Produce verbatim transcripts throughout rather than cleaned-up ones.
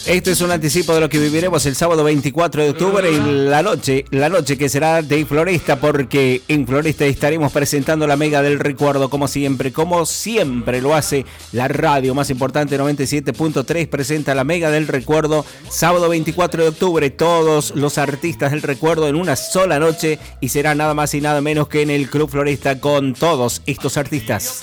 Este es un anticipo de lo que viviremos el sábado veinticuatro de octubre en la noche, la noche que será de Floresta, porque en Floresta estaremos presentando la Mega del Recuerdo, como siempre, como siempre lo hace la radio más importante, noventa y siete punto tres, presenta la Mega del Recuerdo, sábado veinticuatro de octubre, todos los artistas del recuerdo en una sola noche, y será nada más y nada menos que en el Club Floresta con todos estos artistas.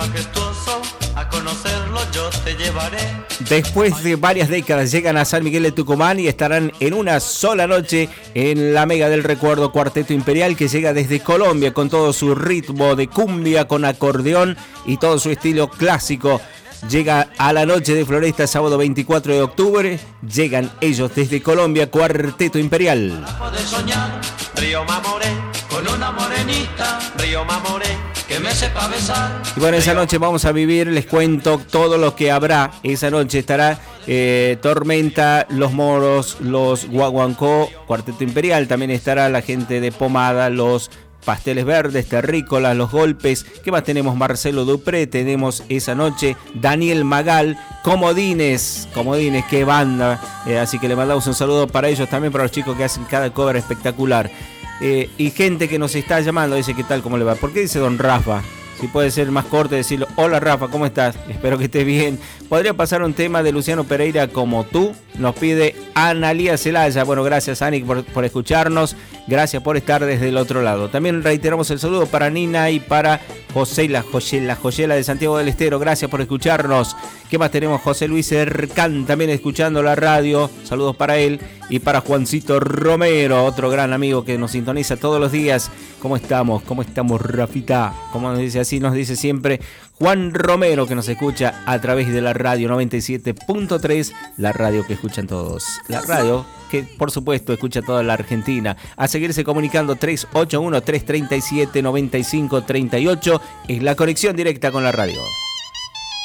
A conocerlo yo te llevaré. Después de varias décadas llegan a San Miguel de Tucumán y estarán en una sola noche en la Mega del Recuerdo, Cuarteto Imperial, que llega desde Colombia con todo su ritmo de cumbia, con acordeón y todo su estilo clásico. Llega a la noche de Floresta, sábado veinticuatro de octubre. Llegan ellos desde Colombia, Cuarteto Imperial. Río Mamoré, con una morenita, Río Mamoré, que me sepa besar. Y bueno, esa noche vamos a vivir, les cuento todo lo que habrá. Esa noche estará eh, Tormenta, Los Moros, Los Guaguancó, Cuarteto Imperial. También estará la gente de Pomada, Los Pasteles Verdes, Terrícolas, Los Golpes. ¿Qué más tenemos? Marcelo Dupré, tenemos esa noche Daniel Magal, Comodines, Comodines, qué banda. Eh, así que le mandamos un saludo para ellos, también para los chicos que hacen cada cover espectacular. Eh, y gente que nos está llamando, dice, ¿qué tal? ¿Cómo le va? ¿Por qué dice Don Rafa? Si puede ser más corto, decirlo, hola Rafa, ¿cómo estás? Espero que estés bien. ¿Podría pasar un tema de Luciano Pereira como tú? Nos pide Analía Celaya. Bueno, gracias Ani por, por escucharnos. Gracias por estar desde el otro lado. También reiteramos el saludo para Nina y para José, la joyela, joyela de Santiago del Estero. Gracias por escucharnos. ¿Qué más tenemos? José Luis Ercán también escuchando la radio. Saludos para él. Y para Juancito Romero, otro gran amigo que nos sintoniza todos los días. ¿Cómo estamos? ¿Cómo estamos, Rafita? Como nos dice así, nos dice siempre Juan Romero, que nos escucha a través de la radio noventa y siete punto tres, la radio que escuchan todos. La radio que, por supuesto, escucha toda la Argentina. A seguirse comunicando tres ocho uno, tres tres siete, nueve cinco tres ocho. Es la conexión directa con la radio.